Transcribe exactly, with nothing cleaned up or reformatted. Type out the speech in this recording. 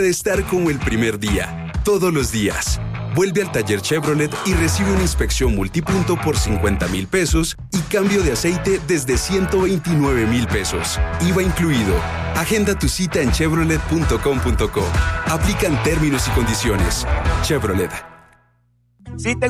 de estar como el primer día, todos los días. Vuelve al taller Chevrolet y recibe una inspección multipunto por cincuenta mil pesos y cambio de aceite desde ciento veintinueve mil pesos. I V A incluido. Agenda tu cita en chevrolet punto com punto co. Aplican términos y condiciones. Chevrolet. Si te